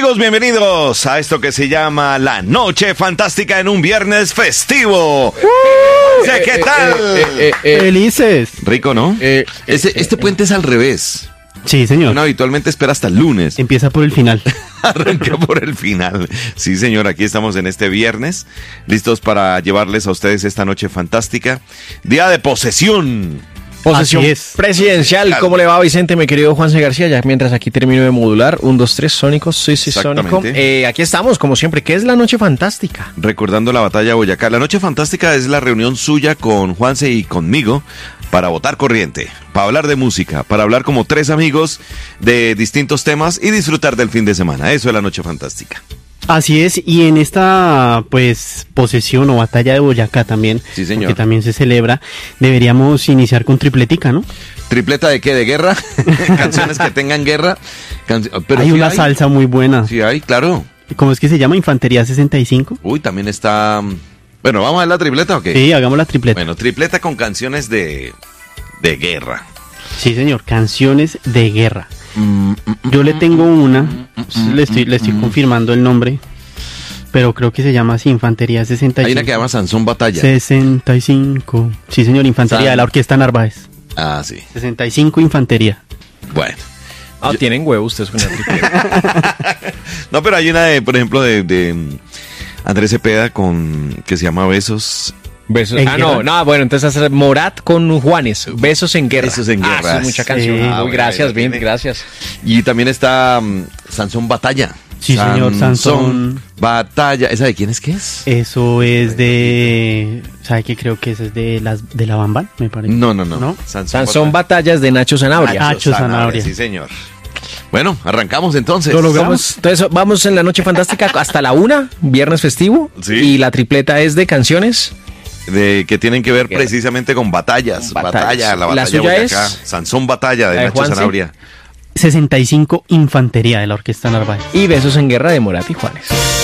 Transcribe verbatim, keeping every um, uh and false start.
Amigos, bienvenidos a esto que se llama La Noche Fantástica en un viernes festivo. Uh, ¿Qué tal? Eh, eh, eh, eh, Felices. Rico, ¿no? Eh, este, este puente es al revés. Sí, señor. Uno habitualmente espera hasta el lunes. Empieza por el final. Arranca por el final. Sí, señor, aquí estamos en este viernes, listos para llevarles a ustedes esta noche fantástica. Día de posesión. Posesión Así es. presidencial. ¿Cómo le va, Vicente, mi querido Juanse García? Ya mientras aquí termino de modular. Un, dos, tres, Sónico. Sí, sí, Sónico. Eh, aquí estamos, como siempre. ¿Qué es la Noche Fantástica? Recordando la batalla de Boyacá. La Noche Fantástica es la reunión suya con Juanse y conmigo para votar corriente, para hablar de música, para hablar como tres amigos de distintos temas y disfrutar del fin de semana. Eso es la Noche Fantástica. Así es, y en esta pues posesión o batalla de Boyacá también, sí, señor, que también se celebra, deberíamos iniciar con tripletica, ¿no? ¿Tripleta de qué? ¿De guerra? Canciones que tengan guerra. Can... Pero hay sí una hay. salsa muy buena. Sí hay, claro. ¿Cómo es que se llama? ¿Infantería sesenta y cinco? Uy, también está... Bueno, ¿vamos a ver la tripleta o qué? Sí, hagamos la tripleta. Bueno, tripleta con canciones de, de guerra. Sí, señor, canciones de guerra. Yo le tengo una, le estoy, le estoy confirmando el nombre, pero creo que se llama así, Infantería sesenta y cinco. Hay una que se llama Sansón Batalla. sesenta y cinco. Sí, señor, Infantería, San... de la Orquesta Narváez. Ah, sí. sesenta y cinco, Infantería. Bueno. Ah, yo... tienen huevos ustedes con la tripleta. No, pero hay una, de, por ejemplo, de, de Andrés Cepeda con que se llama Besos. Besos. Ah, no, no, bueno, entonces hacer Morat con Juanes, Besos en Guerra. Besos en Guerra. Ah, es mucha canción. Sí. Ah, Muy gracias, bien, gracias. Y también está um, Sansón Batalla. Sí, Sansón, señor, Sansón Batalla. ¿Esa de quién es que es? Eso es de... ¿Sabe qué? Creo que eso es de las de la Bambán, me parece. No, no, no. ¿No? Sansón, Sansón Batallas de Nacho Zanabria. Nacho Zanabria. Sí, señor. Bueno, arrancamos entonces. Lo logramos. Entonces vamos en la Noche Fantástica hasta la una, viernes festivo. Sí. Y la tripleta es de canciones... De, que tienen que ver precisamente con batallas. Batallas. Batalla, la batalla la suya de Boyacá. Es... Sansón Batalla de ¿La de Nacho Juanse? Zanabria. sesenta y cinco, Infantería de la Orquesta Narváez. Y Besos en Guerra de Morat y Juanes.